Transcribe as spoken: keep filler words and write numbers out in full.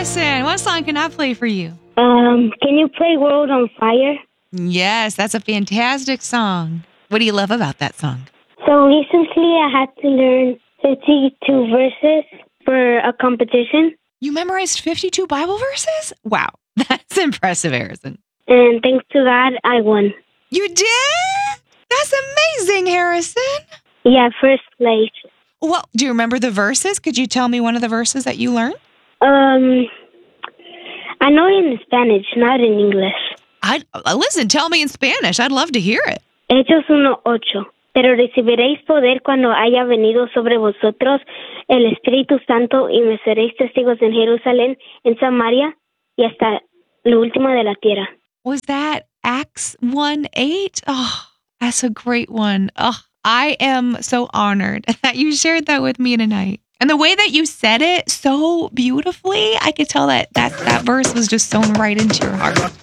Harrison, what song can I play for you? Um, can you play World on Fire? Yes, that's a fantastic song. What do you love about that song? So recently I had to learn fifty-two verses for a competition. You memorized fifty-two Bible verses? Wow, that's impressive, Harrison. And thanks to God, I won. You did? That's amazing, Harrison. Yeah, first place. Well, do you remember the verses? Could you tell me one of the verses that you learned? Um, I know in Spanish, not in English. I listen, tell me in Spanish. I'd love to hear it. Hechos uno ocho. Pero recibiréis poder cuando haya venido sobre vosotros el Espíritu Santo y me seréis testigos en Jerusalén, en Samaria y hasta lo último de la tierra. Was that Acts one eight? Oh, that's a great one. Oh, I am so honored that you shared that with me tonight. And the way that you said it so beautifully, I could tell that that, that verse was just sewn right into your heart.